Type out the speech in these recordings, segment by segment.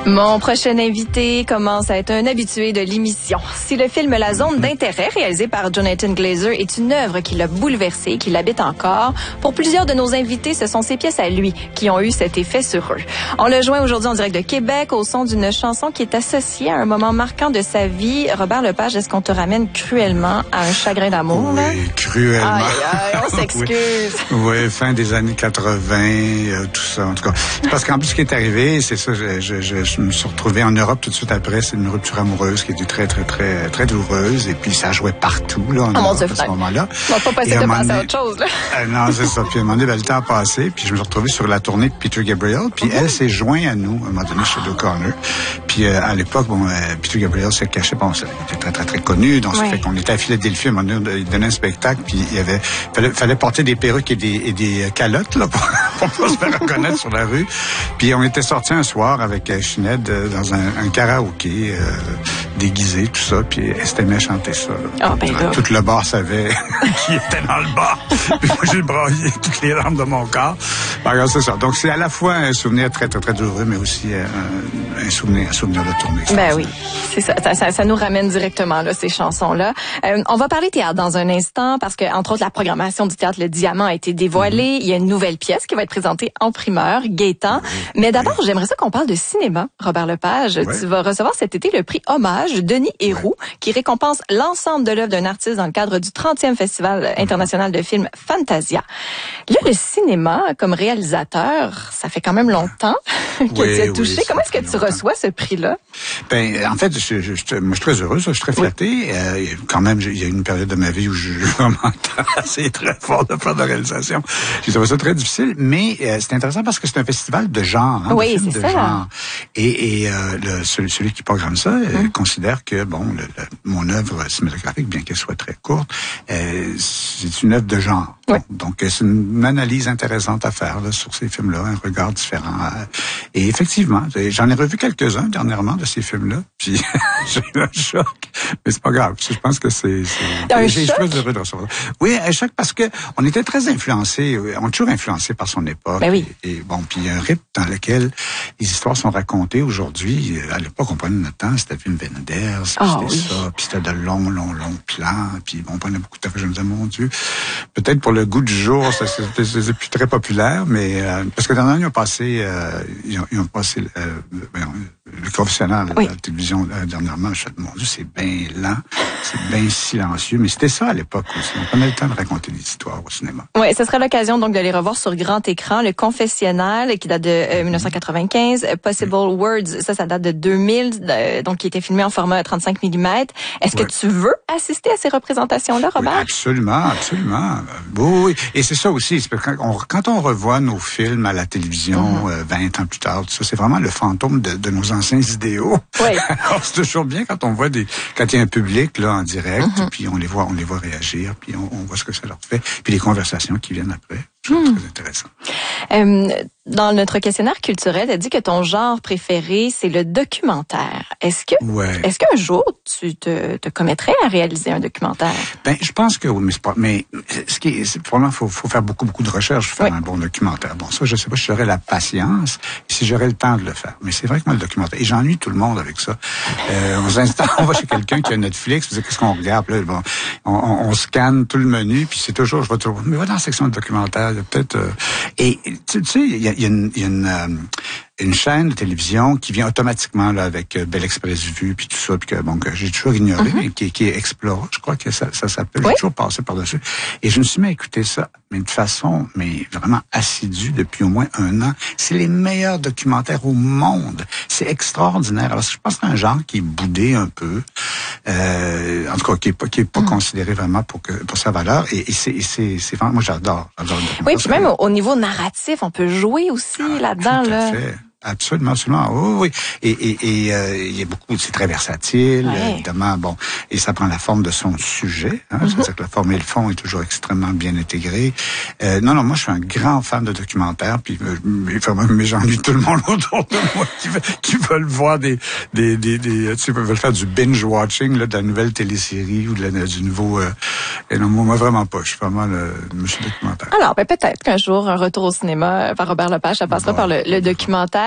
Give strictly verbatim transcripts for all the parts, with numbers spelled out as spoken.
Mon prochain invité commence à être un habitué de l'émission. Si le film La Zone d'intérêt, réalisé par Jonathan Glazer, est une œuvre qui l'a bouleversé, qui l'habite encore, pour plusieurs de nos invités, ce sont ses pièces à lui qui ont eu cet effet sur eux. On le joint aujourd'hui en direct de Québec au son d'une chanson qui est associée à un moment marquant de sa vie. Robert Lepage, est-ce qu'on te ramène cruellement à un chagrin d'amour? Oui, là? cruellement. Aïe, aïe, on s'excuse. oui. oui, fin des années quatre-vingt, euh, tout ça, en tout cas. Parce qu'en plus, ce qui est arrivé, c'est ça, je, je, je, je me suis retrouvé en Europe tout de suite après. C'est une rupture amoureuse qui était très, très, très, très douloureuse. Et puis, ça jouait partout, là, en oh, Europe, mon à ce moment-là. On va pas passer de passer à autre chose, là. Euh, non, c'est ça. Puis, à un moment donné, ben, le temps a passé. Puis, je me suis retrouvé sur la tournée de Peter Gabriel. Puis, mm-hmm. elle s'est jointe à nous, à un moment donné, chez O'Connor. Puis, euh, à l'époque, bon, euh, Peter Gabriel s'est caché. Bon, c'était très, très, très connu. Donc, ça ouais. fait qu'on était à Philadelphie, à un moment donné, il donnait un spectacle. Puis, il y avait, fallait, fallait porter des perruques et des, et des calottes, là, pour, pour pas se faire reconnaître sur la rue. Puis, on était sortis un soir avec euh, Sinead euh, dans un, un karaoké, euh, déguisé, tout ça. Puis, elle s'était mis à chanter ça, là. Oh, ben là. Tout le bar savait qui était dans le bar. Puis, moi, j'ai braillé toutes les larmes de mon corps. Alors, c'est ça. Donc, c'est à la fois un souvenir très, très, très douloureux, mais aussi un, un souvenir, un souvenir de tournée. Ben oui, c'est ça. Ça, ça. ça nous ramène directement, là, ces chansons-là. Euh, on va parler théâtre dans un instant parce que, entre autres, la programmation du théâtre Le Diamant a été dévoilée. Mm-hmm. Il y a une nouvelle pièce qui va être présentée en primeur, Gaétan. Mm-hmm. Mais d'abord, oui. j'aimerais ça qu'on parle de cinéma, Robert Lepage. Oui. Tu vas recevoir cet été le prix Hommage Denis Héroux, oui. qui récompense l'ensemble de l'œuvre d'un artiste dans le cadre du trentième Festival international de films Fantasia. Là, le cinéma, comme réalisateur, ça fait quand même longtemps que oui, tu as touché. Oui, Comment est-ce que tu longtemps. reçois ce prix-là? Ben, en fait, je, je, je, moi, je suis très heureux, je suis très flatté. Oui. Euh, quand même, il y a eu une période de ma vie où je vraiment assez très fort de faire de réalisation. J'ai trouvé ça très difficile, mais euh, c'est intéressant parce que c'est un festival de genre. Hein, oui, de c'est de ça. Genre. Et, et euh, le, celui, celui qui programme ça hum. euh, considère que, bon, le, le, mon œuvre cinématographique, bien qu'elle soit très courte, euh, c'est une œuvre de genre. Oui. Donc, c'est une analyse intéressante à faire là, sur ces films-là, un regard différent. Et effectivement, j'en ai revu quelques-uns dernièrement de ces films-là, puis j'ai eu un choc. Mais c'est pas grave, je pense que c'est... Un j'ai choc? Très heureux de recevoir. Oui, un choc parce que on était très influencés, on est toujours influencés par son époque. Ben oui. Et, et bon, puis il y a un rythme dans lequel les histoires sont racontées aujourd'hui. À l'époque, on prenait notre temps, c'était Wim Wenders, puis oh, c'était oui. ça, puis c'était de longs, longs, longs plans, puis bon, on prenait beaucoup de temps. Je me disais, mon Dieu, peut-être pour le goût du jour, ça, c'est, c'est, c'est plus très populaire, mais euh, parce que dernièrement, ils ont passé, euh, ils, ont, ils ont passé euh, ben, le confessionnal oui. à la télévision euh, dernièrement. Je me dis, mon Dieu, c'est bien lent, c'est bien silencieux, mais c'était ça à l'époque aussi. On prenait le temps de raconter des histoires au cinéma. Oui, ce sera l'occasion donc de les revoir sur grand écran. Le confessionnal, qui date de euh, dix-neuf cent quatre-vingt-quinze, Possible oui. Words, ça, ça date de deux mille, euh, donc qui était filmé en format trente-cinq millimètres. Est-ce oui. que tu veux assister à ces représentations-là, Robert? Oui, absolument, absolument. Oui, oui. Et c'est ça aussi, c'est quand, on, quand on revoit nos films à la télévision mm-hmm. euh, vingt ans plus tard, tout ça, c'est vraiment le fantôme de, de nos anciens idéaux. Oui. Alors, c'est toujours bien quand on voit des, quand il y a un public là en direct, mm-hmm. puis on les voit, on les voit réagir, puis on, on voit ce que ça leur fait, puis les conversations qui viennent après. C'est mm. très intéressant. Euh, dans notre questionnaire culturel, tu as dit que ton genre préféré, c'est le documentaire. Est-ce que, ouais. est-ce qu'un jour, tu te, te commettrais à réaliser un documentaire? Ben, je pense que oui, mais c'est pas, mais ce qui est, c'est, probablement, faut, faut faire beaucoup, beaucoup de recherches pour faire oui. un bon documentaire. Bon, ça, je sais pas si j'aurais la patience et si j'aurais le temps de le faire. Mais c'est vrai que moi, le documentaire, et j'ennuie tout le monde avec ça. Euh, on s'installe, on va chez quelqu'un qui a Netflix, puis qu'est-ce qu'on regarde, là, bon, on, on, on scanne tout le menu, puis c'est toujours, je vais toujours, mais va dans la section de documentaire, il y a peut-être, euh, et, tu sais, il y a, il y a une, il y a une, euh, une chaîne de télévision qui vient automatiquement là avec euh, Belle Express Vue puis tout ça, puis que bon que j'ai toujours ignoré, mm-hmm. qui, qui est Explora, je crois que ça, ça s'appelle. Oui. J'ai toujours passé par-dessus. Et je me suis mis à écouter ça, mais de façon, mais vraiment assidue depuis au moins un an. C'est les meilleurs documentaires au monde. C'est extraordinaire. Alors je pense que c'est un genre qui est boudé un peu, euh, en tout cas qui est pas qui est pas mm. considéré vraiment pour que pour sa valeur. Et, et c'est et c'est c'est vraiment, moi j'adore. j'adore le oui, puis même au, au niveau narratif, on peut jouer aussi ah, là-dedans tout à là. Fait. Absolument, absolument. Oui, oui. Et et et euh, il y a beaucoup, c'est très versatile, ouais. évidemment. Bon, et ça prend la forme de son sujet. Hein, mm-hmm. C'est-à-dire que la forme et le fond est toujours extrêmement bien intégrés. Euh, non, non, moi je suis un grand fan de documentaires. Puis, euh, mais j'ennuie tout le monde autour de moi qui, qui veulent voir des des des, des tu sais, veulent faire du binge watching là, de la nouvelle télésérie ou de la, du nouveau. Euh, et non, moi vraiment pas. Je suis vraiment le monsieur documentaire. Alors, ben peut-être qu'un jour un retour au cinéma par Robert Lepage, ça passera bon, par le, le documentaire.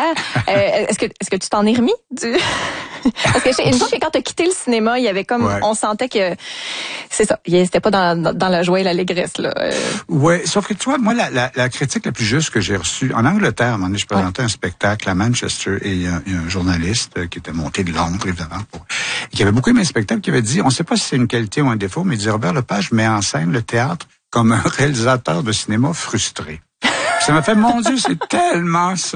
Robert. Euh, est-ce que est-ce que tu t'en es remis du... Parce que je sais, une fois que quand tu as quitté le cinéma, il y avait comme, ouais. on sentait que c'est ça, c'était pas dans, dans la joie et l'allégresse là. Euh... Ouais, sauf que tu vois, moi la, la, la critique la plus juste que j'ai reçue en Angleterre, à un moment donné, je présentais ouais. un spectacle à Manchester et il y, a, il y a un journaliste qui était monté de Londres évidemment, pour, et qui avait beaucoup aimé le spectacle, qui avait dit, on ne sait pas si c'est une qualité ou un défaut, mais il dit Robert Lepage met en scène le théâtre comme un réalisateur de cinéma frustré. Ça m'a fait, mon Dieu, c'est tellement ça.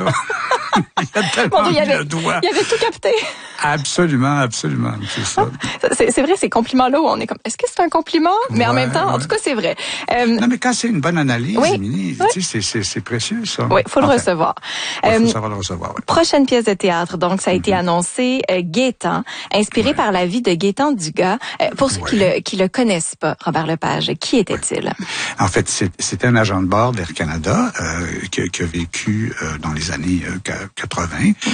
Il y a tellement bon, il y avait, le doigt. Il y avait tout capté. Absolument, absolument, c'est ça. C'est, c'est vrai, ces compliments-là où on est comme, est-ce que c'est un compliment? Mais ouais, en même temps, ouais. en tout cas, c'est vrai. Euh, non, mais quand c'est une bonne analyse, oui, Émilie, oui. tu sais, c'est, c'est, c'est précieux, ça. Oui, faut le enfin, recevoir. Il faut euh, savoir le recevoir, oui. Prochaine pièce de théâtre, donc, ça a mm-hmm. été annoncé, euh, Gaétan, inspiré ouais. par la vie de Gaétan Dugas. Euh, pour ceux ouais. qui le, qui le connaissent pas, Robert Lepage, qui était-il? Ouais. En fait, c'est, c'était un agent de bord d'Air Canada, euh, qui, qui a vécu euh, dans les années euh, quatre-vingts. Mm.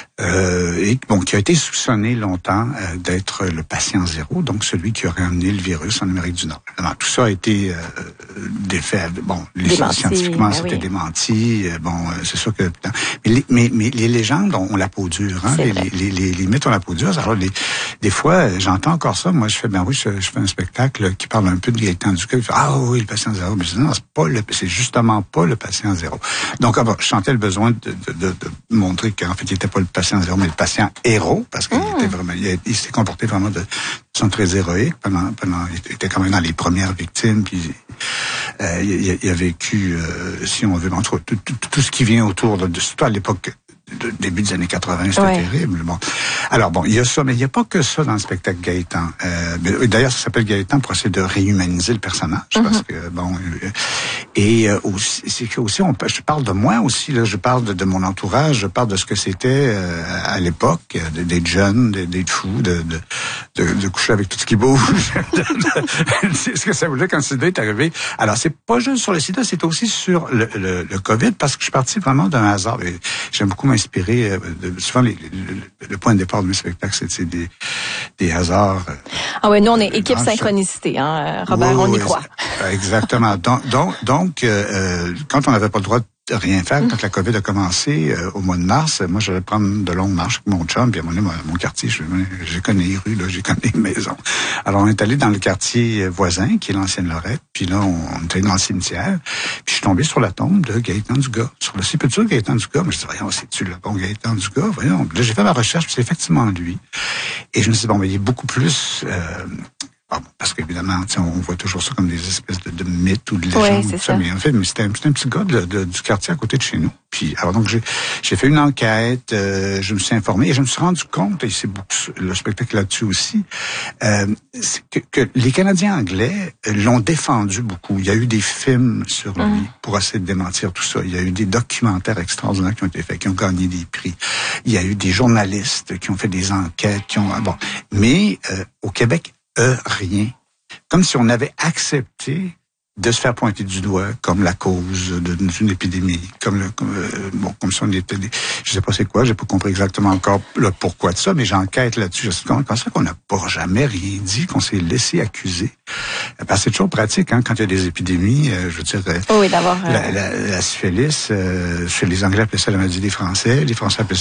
Euh, et bon, qui a été soupçonné longtemps euh, d'être le patient zéro, donc celui qui aurait amené le virus en Amérique du Nord. Alors, tout ça a été euh, défait. Bon, les démenti, scientifiquement, ben c'était oui. démenti. Bon, euh, c'est sûr que... Mais les, mais, mais les légendes ont, ont la peau dure. Hein? Les, les, les, les mythes ont la peau dure. Alors, les, des fois, j'entends encore ça. Moi, je fais, ben oui, je, je fais un spectacle qui parle un peu de Gaétan Dugas. Ah oui, le patient zéro. Mais je dis, non, c'est pas le, c'est justement pas le patient zéro. Donc, bon, je sentais le besoin de, de, de, de montrer qu'en fait, il n'était pas le patient zéro, mais le patient héros, parce qu'il mmh. était vraiment, il, il s'est comporté vraiment de façon très héroïque pendant, pendant, il était quand même dans les premières victimes, puis euh, il, il a vécu, euh, si on veut, entre tout, tout, tout ce qui vient autour de, de surtout à l'époque de début des années quatre-vingts, c'était ouais. terrible. Bon. Alors bon, il y a ça, mais il n'y a pas que ça dans le spectacle Gaétan. Euh, d'ailleurs, ça s'appelle Gaétan pour essayer de réhumaniser le personnage, mm-hmm. parce que bon, euh, et euh, aussi, c'est que aussi, on, je parle de moi aussi là, je parle de, de mon entourage, je parle de ce que c'était euh, à l'époque, d'être jeune, d'être fou, de, de, de, de coucher avec tout ce qui bouge. C'est ce que ça voulait quand le sida est arrivé. Alors c'est pas juste sur le sida, c'est aussi sur le, le, le COVID, parce que je suis parti vraiment d'un hasard. Et j'aime beaucoup inspiré. Euh, de, souvent, les, le, le point de départ de mes spectacles, c'est, c'est des, des hasards. Euh, ah ouais, nous, on est équipe synchronicité, hein, Robert, oui, on y oui, croit. Exactement. donc, donc, donc euh, quand on n'avait pas le droit de rien faire, quand la COVID a commencé euh, au mois de mars, moi, j'allais prendre de longues marches avec mon chum, puis à un moment donné, mon, mon quartier, je, j'ai connu les rues, là, j'ai connu les maisons. Alors, on est allé dans le quartier voisin, qui est l'ancienne Lorette, puis là, on, on est allé dans le cimetière, puis je suis tombé sur la tombe de Gaétan Dugas, sur le sépulture de Gaétan Dugas. Mais je dis, voyons, c'est-tu le bon Gaétan Dugas? Voyons. Là, j'ai fait ma recherche, puis c'est effectivement lui. Et je me suis dit, bon, mais il est beaucoup plus... Euh, Bon, parce qu'évidemment, on voit toujours ça comme des espèces de, de mythes ou de légendes. Oui, c'est ça. ça. Mais en fait, c'était un, c'était un petit gars de, de, du quartier à côté de chez nous. Puis, alors donc, j'ai, j'ai fait une enquête, euh, je me suis informé et je me suis rendu compte, et c'est beaucoup, le spectacle là-dessus aussi, euh, c'est que, que les Canadiens anglais l'ont défendu beaucoup. Il y a eu des films sur lui mmh. pour essayer de démentir tout ça. Il y a eu des documentaires extraordinaires qui ont été faits, qui ont gagné des prix. Il y a eu des journalistes qui ont fait des enquêtes, qui ont... Bon, mais euh, au Québec, Euh, rien. Comme si on avait accepté de se faire pointer du doigt comme la cause de, d'une épidémie, comme le, comme, euh, bon, comme si on était, des, je sais pas c'est quoi, j'ai pas compris exactement encore le pourquoi de ça, mais j'enquête là-dessus. Je suis comment ça qu'on n'a pas jamais rien dit, qu'on s'est laissé accuser. Parce que c'est toujours pratique, hein, quand il y a des épidémies, euh, je veux dire, oh oui, d'avoir, euh... la, la, la syphilis, euh, chez les Anglais appelaient ça la maladie des Français, les Français appelaient